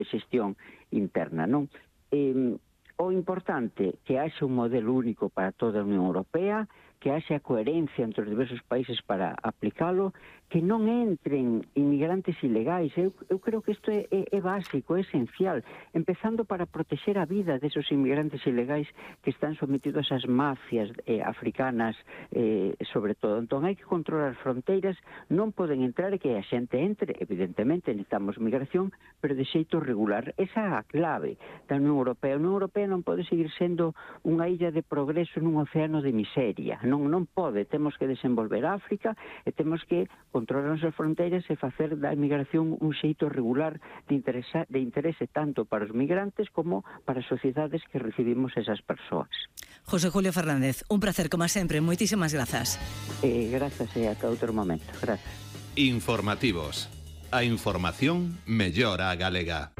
xestión interna, non? O importante que haxe un modelo único para toda a Unión Europea, que haxe a coherencia entre os diversos países para aplicalo, que non entren inmigrantes ilegais. Eu creo que isto é básico, é esencial, empezando para protexer a vida desos inmigrantes ilegais que están sometidos ás mafias africanas, sobre todo. Entón, hai que controlar as fronteiras, non poden entrar e que a xente entre, evidentemente, necesitamos migración, pero de xeito regular. Esa é a clave da Unión Europea. A Unión Europea non pode seguir sendo unha illa de progreso nun océano de miseria. Non pode. Temos que desenvolver África e temos que controlar as fronteiras e facer da migración un xeito regular de interese tanto para os migrantes como para as sociedades que recibimos esas persoas. José Julio Fernández, un placer, como sempre. Moitísimas grazas. Grazas e ata outro momento. Grazas. Informativos. A información mellora a galega.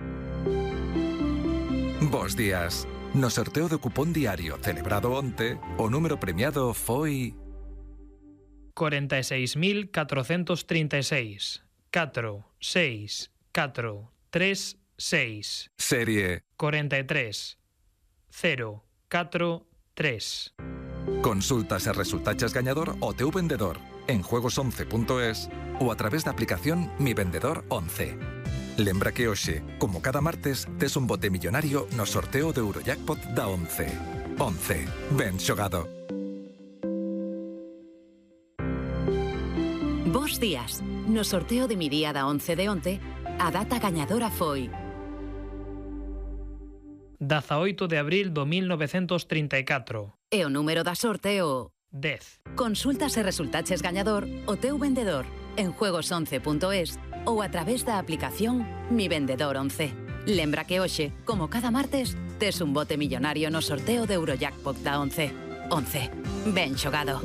Bos días. No sorteo do cupón diario celebrado onte, o número premiado foi 46.436 46436. Serie 43 043. Consultas e resultaches gañador o teu vendedor en juegos11.es ou a través da aplicación Mi Vendedor 11. Lembra que hoxe, como cada martes, tes un bote millonario no sorteo de Eurojackpot da 11. 11. Ben xogado. Bos días. No sorteo de Mi Día da 11 de onte, a data gañadora foi 18 de abril do 1934. E o número da sorte o 10. Consultas e resultaches gañador o teu vendedor en juegos11.es ou a través da aplicación Mi Vendedor 11. Lembra que hoxe, como cada martes, tes un bote millonario no sorteo de Eurojackpot da 11. 11. Ben xogado.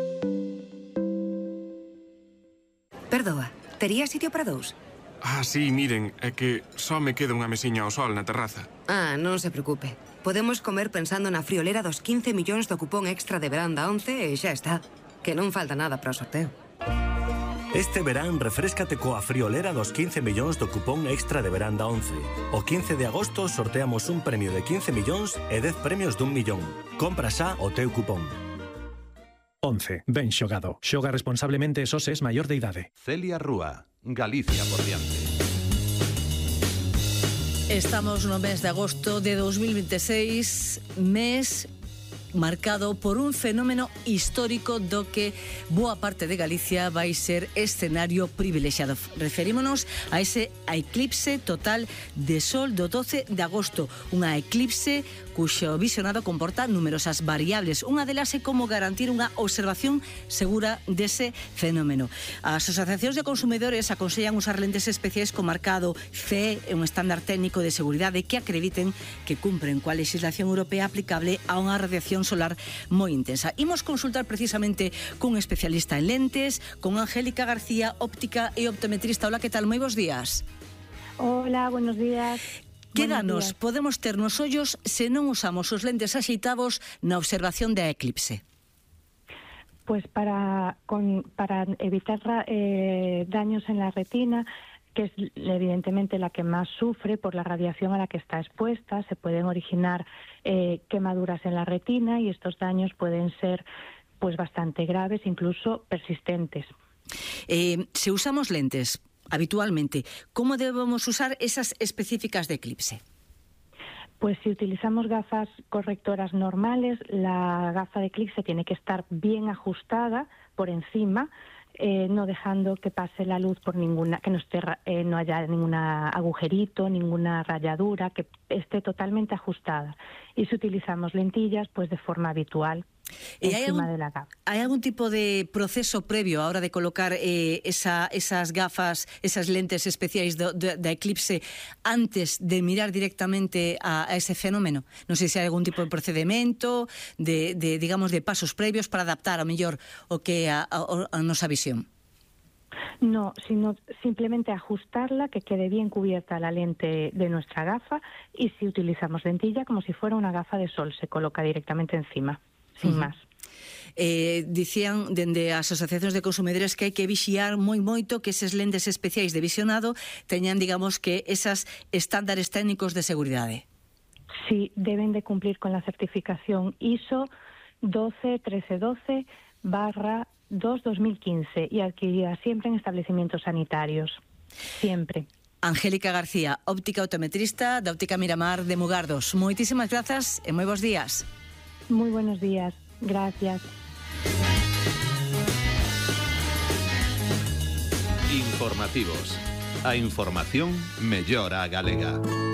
Perdoa, tería sitio para dous? Sí, miren, é que só me queda unha mesiña ao sol na terraza. Non se preocupe. Podemos comer pensando na friolera dos 15 millóns do cupón extra de verán da 11 e xa está. Que non falta nada para o sorteo. Este verán refréscate coa friolera dos 15 millóns do cupón extra de verán da 11. O 15 de agosto sorteamos un premio de 15 millóns e 10 premios dun millón. Compra xa o teu cupón. 11. Ben xogado. Xoga responsablemente e só se es maior de idade. Celia Rúa, Galicia por diante. Estamos no mes de agosto de 2026, mes marcado por un fenómeno histórico do que boa parte de Galicia vai ser escenario privilexiado. Referímonos a ese eclipse total de sol do 12 de agosto, unha eclipse cuxo visionado comporta numerosas variables. Unha delas é como garantir unha observación segura dese fenómeno. As asociacións de consumidores aconsellan usar lentes especiais co marcado CE, un estándar técnico de seguridade que acrediten que cumpren coa legislación europea aplicable a unha radiación solar moi intensa. Imos consultar precisamente cun especialista en lentes, con Angélica García, óptica e optometrista. Hola, que tal? Moi bons días. Hola, buenos días. Que danos podemos ter nos ollos se non usamos os lentes axeitados na observación da eclipse? Pues para evitar daños en la retina, que es evidentemente la que más sufre por la radiación a la que está expuesta, se pueden originar quemaduras en la retina y estos daños pueden ser pues bastante graves, incluso persistentes. Si usamos lentes habitualmente, ¿cómo debemos usar esas específicas de eclipse? Pues si utilizamos gafas correctoras normales, la gafa de eclipse tiene que estar bien ajustada por encima, no dejando que pase la luz por ninguna, que no haya ningún agujerito, ninguna rayadura, que esté totalmente ajustada. Y si utilizamos lentillas, pues de forma habitual. Encima de la gafa. ¿Hay algún tipo de proceso previo a la hora de colocar esas gafas, esas lentes especiais de eclipse antes de mirar directamente a ese fenómeno? No sé si hay algún tipo de procedimento, digamos, de pasos previos para adaptar a mellor o que a nosa visión. No, sino simplemente ajustarla, que quede bien cubierta la lente de nuestra gafa, y si utilizamos lentilla, como si fuera una gafa de sol, se coloca directamente encima. Sin más. Dicían dende as asociacións de consumidores que hai que vixiar moito que eses lentes especiais de visionado teñan, digamos, que esas estándares técnicos de seguridade. Sí, deben de cumplir con la certificación ISO 12312/2/2015 y adquirida siempre en establecimientos sanitarios. Siempre. Angélica García, óptica optometrista da Óptica Miramar de Mugardos. Moitísimas grazas e moi bons días. Muy buenos días. Gracias. Informativos. A información mellora a galega.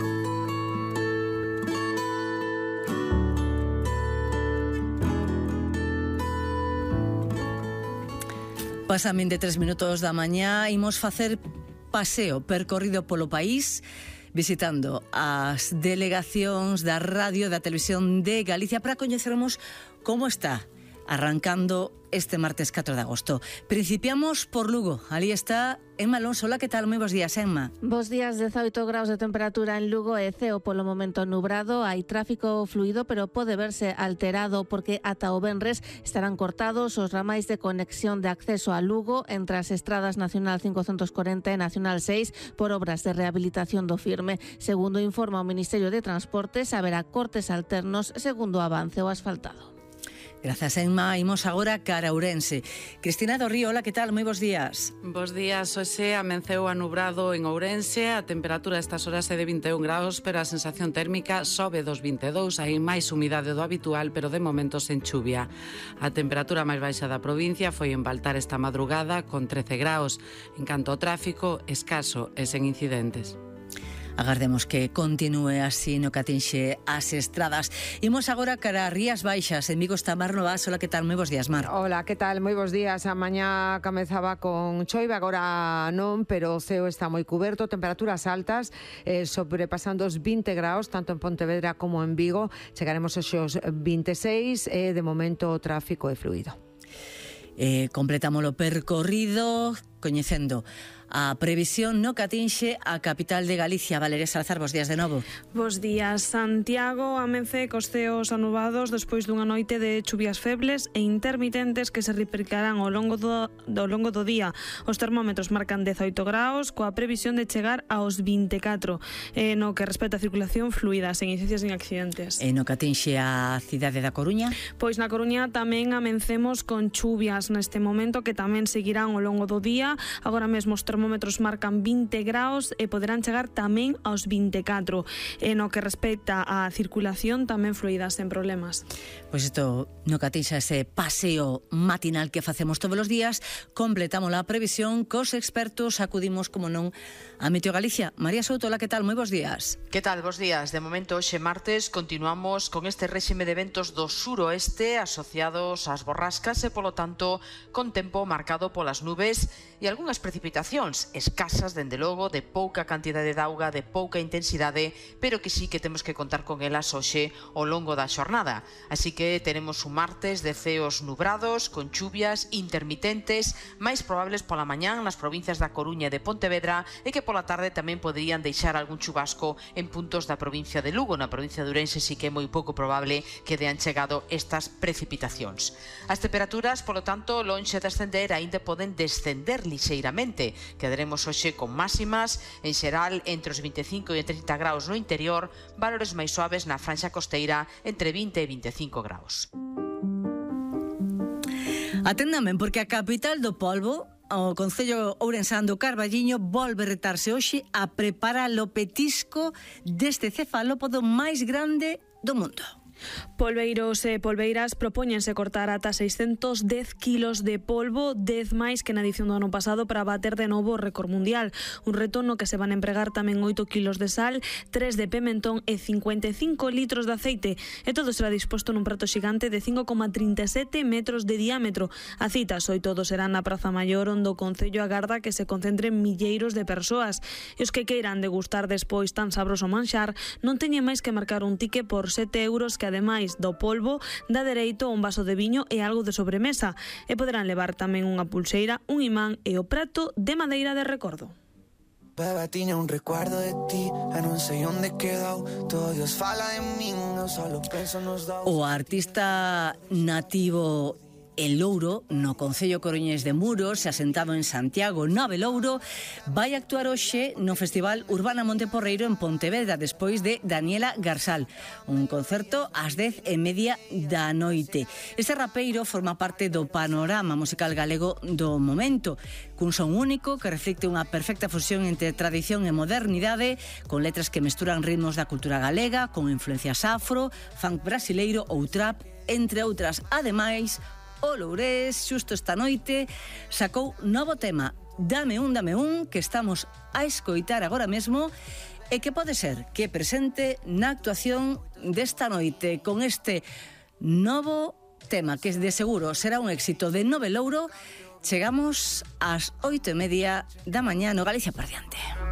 Pasan 23 minutos da mañá, imos facer paseo percorrido polo país visitando as delegacións da Radio e da Televisión de Galicia para coñecermos como está arrancando este martes 4 de agosto. Principiamos por Lugo. Ali está Emma Alonso. Hola, que tal? Moi bons días, Emma. Bos días, 18 graus de temperatura en Lugo e ceo polo momento nubrado. Hai tráfico fluido, pero pode verse alterado porque ata o venres estarán cortados os ramais de conexión de acceso a Lugo entre as estradas Nacional 540 e Nacional 6 por obras de rehabilitación do firme. Segundo informa o Ministerio de Transportes, haberá cortes alternos segundo avance o asfaltado. Grazas, Emma. Imos agora cara a Ourense. Cristina do Río, hola, que tal? Moi bons días. Bos días, hoxe amenceu anubrado en Ourense. A temperatura a estas horas é de 21 graus, pero a sensación térmica sobe dos 22. Hai máis humidade do habitual, pero de momento sen chuvia. A temperatura máis baixa da provincia foi en Baltar esta madrugada, con 13 graus. En canto ao tráfico, escaso e sen incidentes. Agardemos que continúe así no que atinxe as estradas. Imos agora cara a Rías Baixas. En Vigo está Mar Novas. Hola, que tal? Moi bons días, Mar. Hola, que tal? Moi bons días. A mañá comezaba con choiva, agora non, pero o ceo está moi cuberto. Temperaturas altas, sobrepasando os 20 graus, tanto en Pontevedra como en Vigo. Chegaremos aos 26 e de momento o tráfico é fluido. Completamos o percorrido coñecendo a previsión no que atinxe a capital de Galicia. Valeria Salazar, bos días de novo. Bos días. Santiago amence cos ceos anubados despois dunha noite de chuvias febles e intermitentes que se replicarán ao longo do día. Os termómetros marcan 18 graus coa previsión de chegar aos 24 no que respecta a circulación fluida, sen incidencias nin accidentes. E no que atinxe a cidade da Coruña? Pois na Coruña tamén amencemos con chuvias neste momento que tamén seguirán ao longo do día. Agora mesmo os termómetros marcan 20 graus e poderán chegar tamén aos 24. E no que respecta á circulación tamén fluida, sen problemas. Pois isto, no que atinxa ese paseo matinal que facemos todos os días, completamos a previsión cos expertos, acudimos, como non, a Meteo Galicia. María Souto, hola, que tal? Moi bons días. Que tal? Bos días. De momento, hoxe martes, continuamos con este réxime de ventos do suroeste asociados ás borrascas e, polo tanto, con tempo marcado polas nubes e algunhas precipitacións escasas, dende logo, de pouca cantidade de auga, de pouca intensidade, pero que sí que temos que contar con elas hoxe ao longo da xornada. Así que teremos un martes de ceos nubrados, con chuvias intermitentes, máis probables pola mañán nas provincias da Coruña e de Pontevedra, e que pola tarde tamén poderían deixar algún chubasco en puntos da provincia de Lugo. Na provincia de Ourense sí que é moi pouco probable que dean chegado estas precipitacións. As temperaturas, polo tanto, lonxe de ascender, aínda poden descender lixeiramente. Quedaremos hoxe con máximas, en xeral, entre os 25 e 30 graus no interior, valores máis suaves na franxa costeira, entre 20 e 25 graus. Atendamen, porque a capital do polvo, o concello ourensán do Carballiño, volve retarse hoxe a preparar o petisco deste cefalópodo máis grande do mundo. Polveiros e polveiras propóñense cortar ata 610 kilos de polvo, 10 máis que na edición do ano pasado, para bater de novo o récord mundial. Un reto no que se van a empregar tamén 8 kilos de sal, 3 de pimentón e 55 litros de aceite. E todo será disposto nun prato xigante de 5,37 metros de diámetro. A citas hoy todos serán na Praza Maior, onde o concello agarda que se concentren milleiros de persoas. E os que queiran degustar despois tan sabroso manxar non teñen máis que marcar un ticket por 7 euros que ademais do polvo dá dereito a un vaso de viño e algo de sobremesa, e poderán levar tamén unha pulseira, un imán e o prato de madeira de recordo. Bebé, tiña un recuerdo de ti, e non sei onde quedou, todo Dios fala de min, eu solo penso nos dous. O artista nativo El Louro, no Concello Coruñés de Muros, asentado en Santiago, Nove Louro, vai actuar hoxe no Festival Urbana Monteporreiro en Pontevedra, despois de Daniela Garsal. Un concerto ás 10:30 da noite. Este rapeiro forma parte do panorama musical galego do momento, cun son único que reflicte unha perfecta fusión entre tradición e modernidade, con letras que mesturan ritmos da cultura galega, con influencias afro, funk brasileiro ou trap, entre outras. Ademais, o lourés, xusto esta noite, sacou novo tema, Dame un, que estamos a escoitar agora mesmo e que pode ser que presente na actuación desta noite con este novo tema, que de seguro será un éxito de Nove Louro. Chegamos ás 8:30 da mañá no Galicia por diante.